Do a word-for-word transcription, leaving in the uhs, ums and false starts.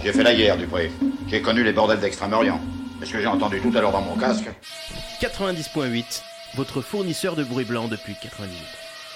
J'ai fait la guerre, Dupré. J'ai connu les bordels d'Extrême-Orient. C'est ce que j'ai entendu tout à l'heure dans mon casque. quatre-vingt-dix point huit, votre fournisseur de bruit blanc depuis quatre-vingt-dix-huit.